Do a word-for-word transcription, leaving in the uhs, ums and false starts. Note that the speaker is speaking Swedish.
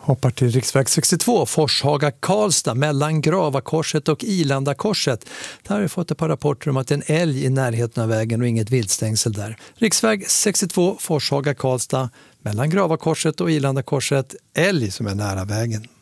Hoppar till riksväg sextiotvå, Forshaga-Karlstad, mellan Gravakorset och Ilandakorset. Där har vi fått ett par rapporter om att det är en älg i närheten av vägen och inget viltstängsel där. Riksväg sextiotvå, Forshaga-Karlstad, mellan Gravakorset och Ilandakorset, älg som är nära vägen.